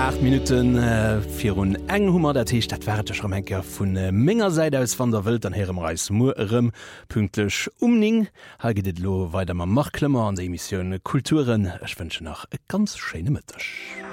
8 Minuten fir hun eng Hummer der Tee dat wärte schon enker vun méger Seite aus van der Welt an herem Reis Murem pünktlich umning haget dit lo weiter ma Markklemmer an de Emissionioun Kulturen. Ech wënsche nach e ganz schöne Mittag.